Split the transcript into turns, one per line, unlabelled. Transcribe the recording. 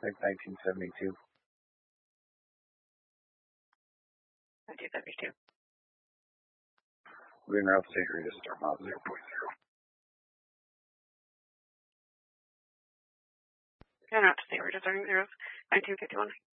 like 1972.
1972.
Moving around state rate is storm out 0.0.
Yeah, not to say we're just starting zeros. 1951.